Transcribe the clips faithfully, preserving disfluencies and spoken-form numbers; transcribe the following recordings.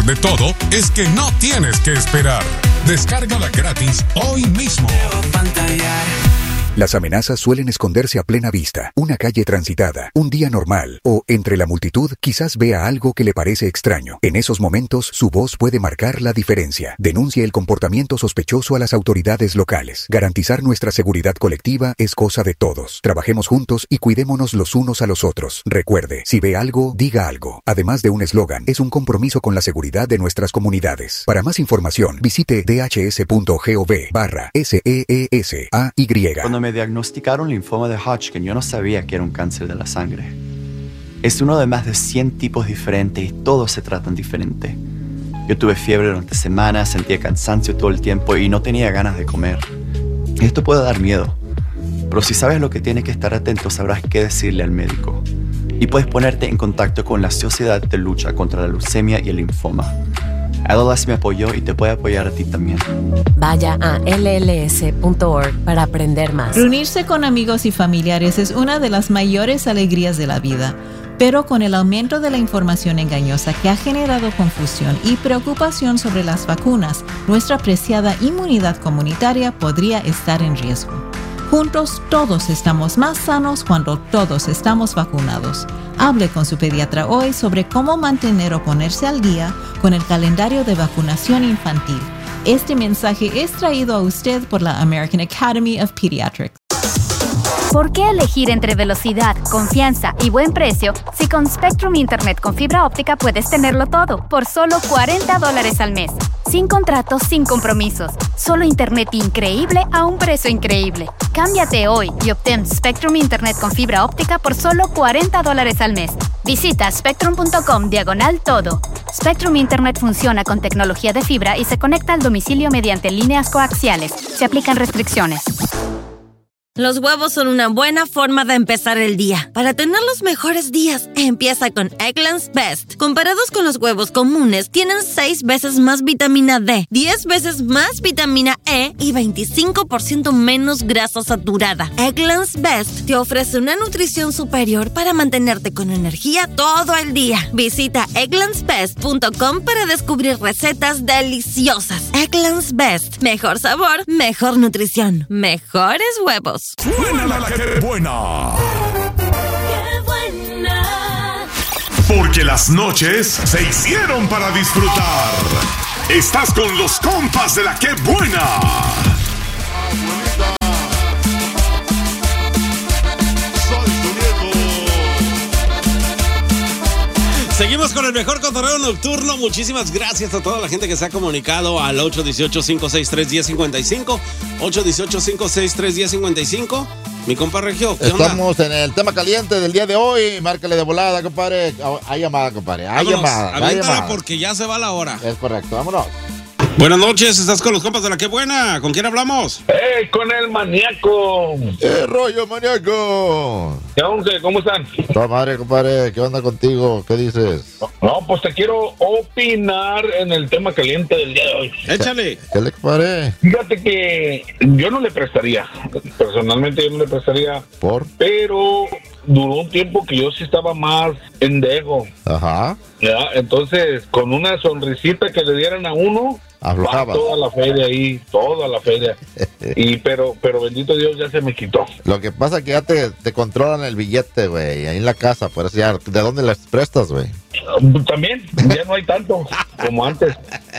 mejor de todo es que no tienes que esperar. Descárgala gratis hoy mismo. Las amenazas suelen esconderse a plena vista, una calle transitada, un día normal, o entre la multitud quizás vea algo que le parece extraño. En esos momentos, su voz puede marcar la diferencia. Denuncie el comportamiento sospechoso a las autoridades locales. Garantizar nuestra seguridad colectiva es cosa de todos. Trabajemos juntos y cuidémonos los unos a los otros. Recuerde, si ve algo, diga algo. Además de un eslogan, es un compromiso con la seguridad de nuestras comunidades. Para más información, visite dhs.gov barra S E E S A Y. Cuando me diagnosticaron linfoma de Hodgkin, yo no sabía que era un cáncer de la sangre. Es uno de más de cien tipos diferentes y todos se tratan diferente. Yo tuve fiebre durante semanas, sentía cansancio todo el tiempo y no tenía ganas de comer. Esto puede dar miedo, pero si sabes lo que tienes que estar atento, sabrás qué decirle al médico. Y puedes ponerte en contacto con la Sociedad de Lucha contra la Leucemia y el Linfoma. L L S me apoyó y te puede apoyar a ti también. Vaya a L L S punto org para aprender más. Reunirse con amigos y familiares es una de las mayores alegrías de la vida. Pero con el aumento de la información engañosa que ha generado confusión y preocupación sobre las vacunas, nuestra preciada inmunidad comunitaria podría estar en riesgo. Juntos todos estamos más sanos cuando todos estamos vacunados. Hable con su pediatra hoy sobre cómo mantener o ponerse al día con el calendario de vacunación infantil. Este mensaje es traído a usted por la American Academy of Pediatrics. ¿Por qué elegir entre velocidad, confianza y buen precio si con Spectrum Internet con fibra óptica puedes tenerlo todo por solo cuarenta dólares al mes? Sin contratos, sin compromisos. Solo internet increíble a un precio increíble. Cámbiate hoy y obtén Spectrum Internet con fibra óptica por solo cuarenta dólares al mes. Visita spectrum.com diagonal todo. Spectrum Internet funciona con tecnología de fibra y se conecta al domicilio mediante líneas coaxiales. Se aplican restricciones. Los huevos son una buena forma de empezar el día. Para tener los mejores días, empieza con Eggland's Best. Comparados con los huevos comunes, tienen seis veces más vitamina D, diez veces más vitamina E y veinticinco por ciento menos grasa saturada. Eggland's Best te ofrece una nutrición superior para mantenerte con energía todo el día. Visita egglands best punto com para descubrir recetas deliciosas. Eggland's Best. Mejor sabor, mejor nutrición, mejores huevos. ¡Buena la que buena! ¡Qué buena! Porque las noches se hicieron para disfrutar. Estás con los compas de la que buena. Seguimos con el mejor cotorreo nocturno. Muchísimas gracias a toda la gente que se ha comunicado al ocho uno ocho, cinco seis tres, uno cero cinco cinco. ocho uno ocho, cinco seis tres, uno cero cinco cinco. Mi compa Regio, ¿qué Estamos onda? en el tema caliente del día de hoy. Márcale de volada, compadre. Hay llamada, compadre. Hay Vámonos, llamada. Hay aviéntala llamada. porque ya se va la hora. Es correcto, vámonos. Buenas noches, estás con los compas de la que buena. ¿Con quién hablamos? ¡Eh, con el maníaco! ¡Eh, rollo maníaco! ¿Qué onda? ¿Cómo están? Toda madre, compadre. ¿Qué onda contigo? ¿Qué dices? No, pues te quiero opinar en el tema caliente del día de hoy. Échale. ¿Qué le compadre? Fíjate que yo no le prestaría. Personalmente yo no le prestaría. ¿Por? Pero duró un tiempo que yo sí estaba más pendejo. Ajá. ¿Ya? Entonces, con una sonrisita que le dieran a uno, aflojaba toda la feria ahí, toda la feria. Y pero, pero bendito Dios, ya se me quitó. Lo que pasa es que ya te, te controlan el billete, güey, ahí en la casa. Por eso ya, ¿de dónde les prestas, güey? También, ya no hay tanto como antes.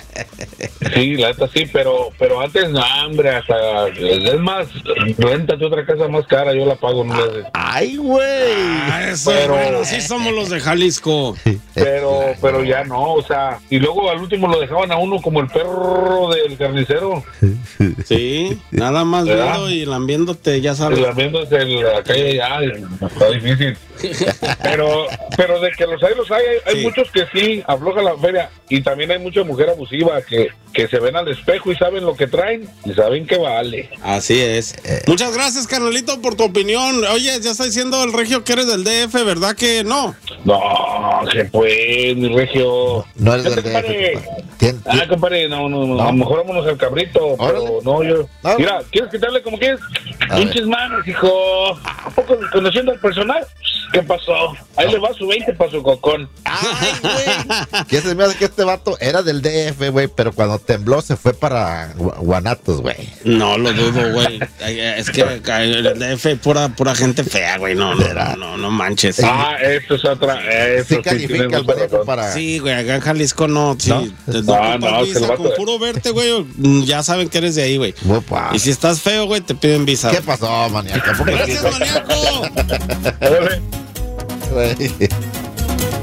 Sí, la neta sí, pero pero antes, no, hombre, hasta, es más, réntate otra casa más cara, yo la pago. No le... ¡Ay, güey! Ah, eso, pero, bueno, sí somos los de Jalisco. Pero, pero ya no, o sea, y luego al último lo dejaban a uno como el perro del carnicero. Sí, nada más ¿verdad? viendo y lambiéndote, ya sabes. Y lambiéndose en la calle ya, está difícil. Pero, pero de que los hay, los hay, hay, hay Sí. muchos que sí, afloja la feria, y también hay mucha mujer abusiva que, que se ven al espejo y saben lo que traen, y saben que vale. Así es. Muchas gracias, carnalito, por tu opinión. Oye, ya está diciendo el Regio que eres del D F, ¿verdad que no? No, que pues, mi Regio. No eres del Fíjate, D F, compadre. compadre. ¿Tien- Ah, compadre, no, no, no, No. a lo mejor vámonos al cabrito, Órale. pero no, yo... No. Mira, ¿quieres quitarle como quieres? A ver. Pinches manos, hijo. ¿A poco conociendo al personal? ¿Qué pasó? Ahí le va su veinte para su cocón. Ay, güey. Que se me hace que este vato era del D F, güey, pero cuando tembló se fue para Gu- Guanatos, güey. No lo dudo, güey. Es que el D F pura, pura gente fea, güey. No, no, no, no, no manches. Ah, eso es otra. Eso Sí sí califica tiene al mucha maníaco razón. para... Sí, güey, acá en Jalisco no. Sí, ¿No? te No, doy no, visa, que el vato- con puro verte, güey, ya saben que eres de ahí, güey. Opa. Y si estás feo, güey, te piden visa. ¿Qué pasó, maníaco? ¿Por qué- Gracias, maníaco. Órale. Güey.